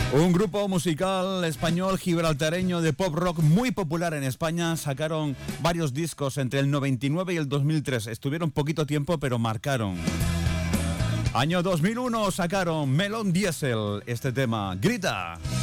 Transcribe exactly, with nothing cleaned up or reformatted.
Un grupo musical español gibraltareño de pop rock muy popular en España. Sacaron varios discos entre el noventa y nueve y el dos mil tres. Estuvieron poquito tiempo, pero marcaron. Año dos mil uno sacaron Melón Diesel, este tema, Grita.